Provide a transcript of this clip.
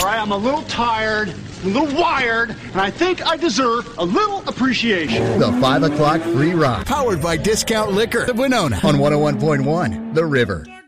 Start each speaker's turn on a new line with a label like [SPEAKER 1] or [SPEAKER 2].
[SPEAKER 1] right, I'm a little tired, a little wired, and I think I deserve a little appreciation.
[SPEAKER 2] The 5 o'clock free ride.
[SPEAKER 3] Powered by Discount Liquor of Winona
[SPEAKER 2] On 101.1 The River.